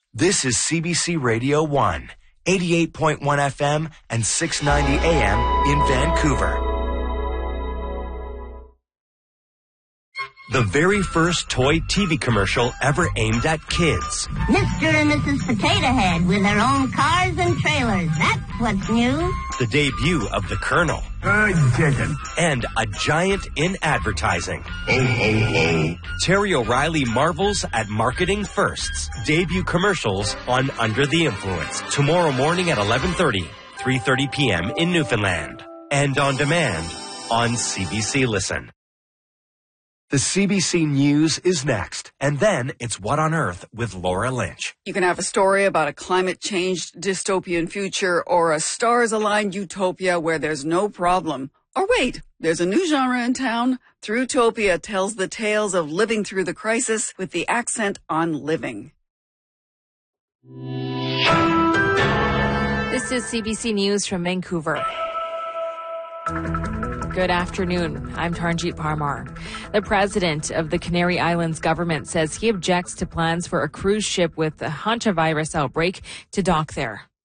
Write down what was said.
This is CBC Radio 1, 88.1 FM and 690 AM in Vancouver. The very first toy TV commercial ever aimed at kids. Mr. and Mrs. Potato Head with their own cars and trailers. That's what's new. The debut of the Colonel. Good chicken. And a giant in advertising. Ho, ho, ho. Terry O'Reilly marvels at marketing firsts. Debut commercials on Under the Influence. Tomorrow morning at 11:30, 3:30 p.m. in Newfoundland. And on demand on CBC Listen. The CBC News is next, and then it's What on Earth with Laura Lynch. You can have a story about a climate-changed dystopian future or a stars-aligned utopia where there's no problem. Or wait, there's a new genre in town. Throughtopia tells the tales of living through the crisis with the accent on living. This is CBC News from Vancouver. Good afternoon. I'm Tarnjeet Parmar. The president of the Canary Islands government says he objects to plans for a cruise ship with a hantavirus outbreak to dock there.